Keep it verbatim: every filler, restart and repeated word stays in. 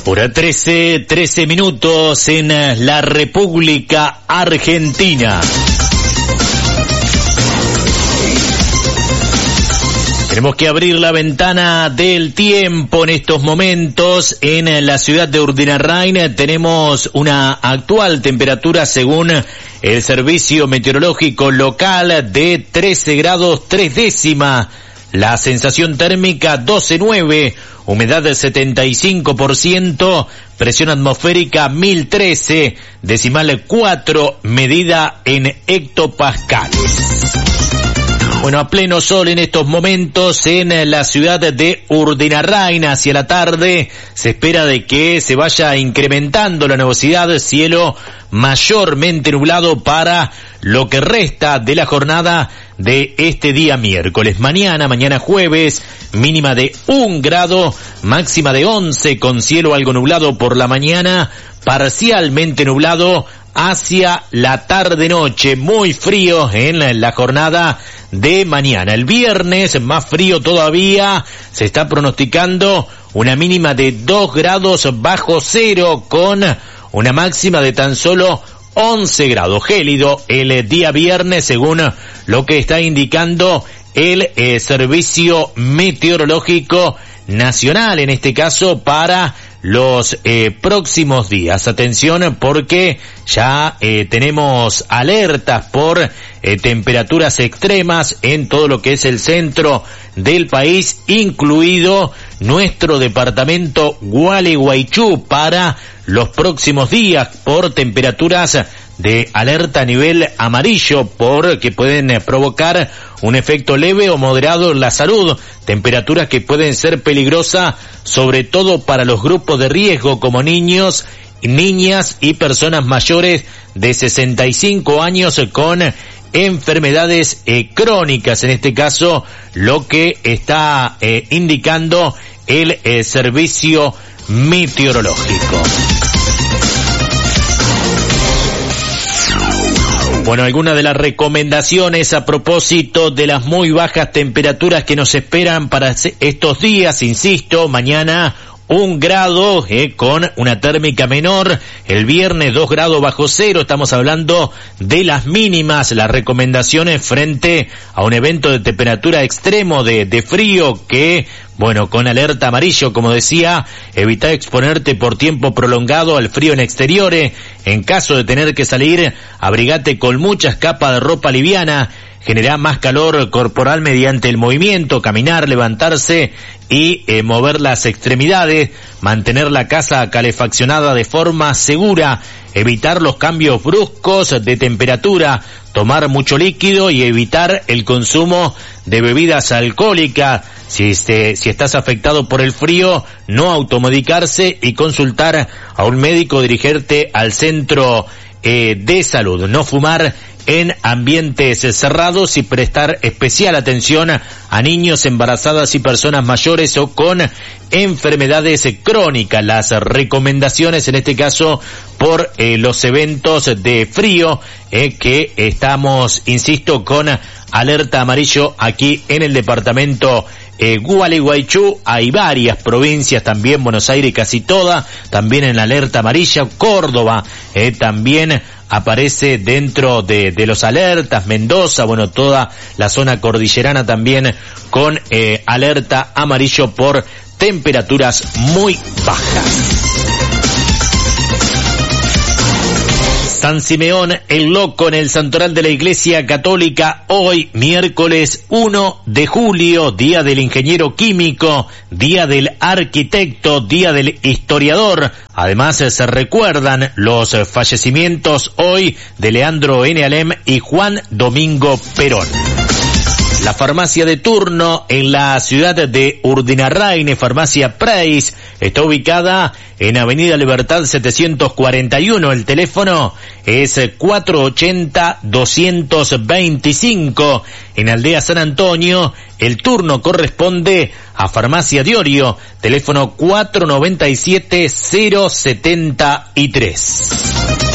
Hora trece, trece minutos en la República Argentina. Tenemos que abrir la ventana del tiempo en estos momentos. En la ciudad de Urdinarrain tenemos una actual temperatura, según el servicio meteorológico local, de trece grados tres décimas. La sensación térmica doce nueve, humedad del setenta y cinco por ciento, presión atmosférica mil trece, decimal cuatro, medida en hectopascales. Bueno, a pleno sol en estos momentos en la ciudad de Urdinarrain. Hacia la tarde se espera de que se vaya incrementando la nubosidad, cielo mayormente nublado para lo que resta de la jornada de este día miércoles. Mañana, mañana jueves, mínima de un grado, máxima de once, con cielo algo nublado por la mañana, parcialmente nublado hacia la tarde-noche, muy frío en la, en la jornada de mañana. El viernes, más frío todavía, se está pronosticando una mínima de dos grados bajo cero, con una máxima de tan solo once grados. Gélido el día viernes, según lo que está indicando el eh, Servicio Meteorológico Nacional, en este caso para los eh, próximos días. Atención, porque ya eh, tenemos alertas por eh, temperaturas extremas en todo lo que es el centro del país, incluido nuestro departamento Gualeguaychú, para los próximos días, por temperaturas de alerta a nivel amarillo, porque pueden provocar un efecto leve o moderado en la salud, temperaturas que pueden ser peligrosas, sobre todo para los grupos de riesgo como niños, niñas y personas mayores de sesenta y cinco años con enfermedades eh, crónicas, en este caso lo que está eh, indicando el eh, servicio meteorológico. Bueno, algunas de las recomendaciones a propósito de las muy bajas temperaturas que nos esperan para estos días. Insisto, mañana un grado eh, con una térmica menor, el viernes dos grados bajo cero. Estamos hablando de las mínimas, las recomendaciones frente a un evento de temperatura extremo de, de frío que, bueno, con alerta amarillo, como decía, evitar exponerte por tiempo prolongado al frío en exteriores. En caso de tener que salir, abrigate con muchas capas de ropa liviana. Generar más calor corporal mediante el movimiento, caminar, levantarse y eh, mover las extremidades, mantener la casa calefaccionada de forma segura, evitar los cambios bruscos de temperatura, tomar mucho líquido y evitar el consumo de bebidas alcohólicas. Si, este, si estás afectado por el frío, no automedicarse y consultar a un médico, dirigirte al centro eh, de salud. No fumar en ambientes cerrados y prestar especial atención a niños, embarazadas y personas mayores o con enfermedades crónicas. Las recomendaciones en este caso por eh, los eventos de frío eh, que estamos, insisto, con alerta amarillo aquí en el departamento Eh, Gualeguaychú. Hay varias provincias también, Buenos Aires casi toda, también en la alerta amarilla. Córdoba eh, también aparece dentro de, de los alertas. Mendoza, bueno, toda la zona cordillerana también con eh, alerta amarillo por temperaturas muy bajas. San Simeón el Loco en el Santoral de la Iglesia Católica, hoy miércoles uno de julio, día del ingeniero químico, día del arquitecto, día del historiador. Además se recuerdan los fallecimientos hoy de Leandro N. Alem y Juan Domingo Perón. La farmacia de turno en la ciudad de Urdinarrain, Farmacia Preis, está ubicada en Avenida Libertad setecientos cuarenta y uno. El teléfono es cuatro ochenta, doscientos veinticinco. En Aldea San Antonio, el turno corresponde a Farmacia Diorio, teléfono cuatro noventa y siete, cero setenta y tres.